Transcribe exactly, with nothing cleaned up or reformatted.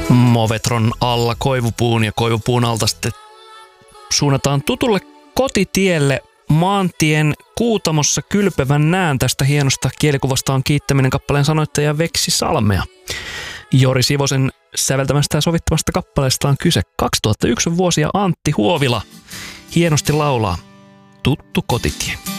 Movetron alla Koivupuun ja Koivupuun alta sitten suunnataan tutulle kotitielle maantien Kuutamossa Kylpevän nään. Tästä hienosta kielikuvasta on kiittäminen kappaleen sanoittaja Veksi Salmea. Jori Sivosen säveltämästä ja sovittamasta kappaleesta on kyse. kaksituhattayksi vuosi ja Antti Huovila hienosti laulaa Tuttu kotitie.